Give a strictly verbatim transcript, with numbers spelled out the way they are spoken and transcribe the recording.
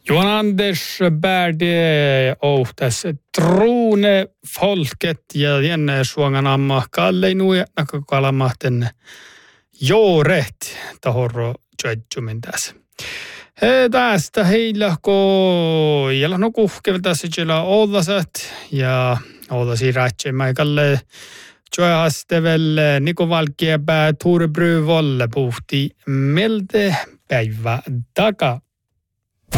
Johan Anders Bärde ohtas trone folket ja jenne suonganamma kalleinu näkökalamahten jooret tahorro tjötjumin tässä. He tästä heillä ko jalla no kuhkeveltässä jella ollasat ja ollasi rätsemä kalle tjöhastevel Niko Valkiepää Tuure Bryvolle puhti melte päivä takaa.